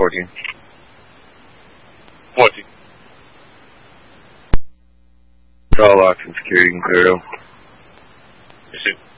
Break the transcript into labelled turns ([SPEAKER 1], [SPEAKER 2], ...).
[SPEAKER 1] 14.
[SPEAKER 2] 14.
[SPEAKER 1] It's all locked and security, you can clear out.
[SPEAKER 2] Yes, sir.